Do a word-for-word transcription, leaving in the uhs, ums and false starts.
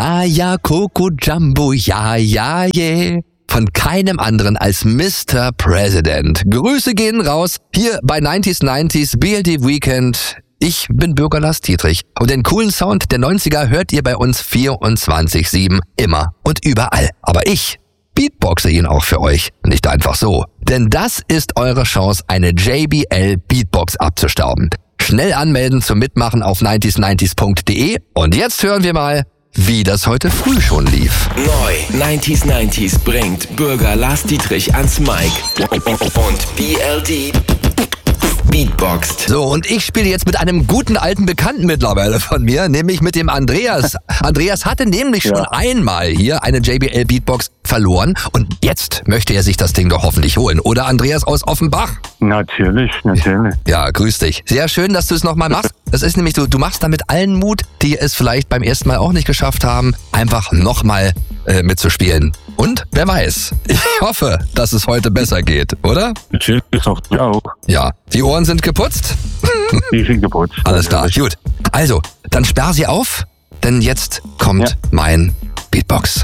Ah ja, Coco Jumbo, ja, ja, yeah. Von keinem anderen als Mister President. Grüße gehen raus hier bei neunziger neunzig B L D Weekend. Ich bin Bürger Lars Dietrich und den coolen Sound der neunziger hört ihr bei uns vierundzwanzig sieben immer und überall. Aber ich beatboxe ihn auch für euch, nicht einfach so. Denn das ist eure Chance, eine J B L Beatbox abzustauben. Schnell anmelden zum Mitmachen auf neunzig neunzig punkt de und jetzt hören wir mal, wie das heute früh schon lief. Neu, neunzig neunzig bringt Bürger Lars Dietrich ans Mic und B L D beatboxt. So, und ich spiele jetzt mit einem guten alten Bekannten mittlerweile von mir, nämlich mit dem Andreas. Andreas hatte nämlich schon Ja. einmal hier eine J B L Beatbox verloren und jetzt möchte er sich das Ding doch hoffentlich holen. Oder Andreas aus Offenbach? Natürlich, natürlich. Ja, grüß dich. Sehr schön, dass du es nochmal machst. Das ist nämlich so, du machst damit allen Mut, die es vielleicht beim ersten Mal auch nicht geschafft haben, einfach nochmal äh, mitzuspielen. Und wer weiß, ich hoffe, dass es heute besser geht, oder? Natürlich auch. Ja, auch. Ja, die Ohren sind geputzt. Die sind geputzt. Alles klar, gut. Also, dann sperr sie auf, denn jetzt kommt Ja. mein Beatbox.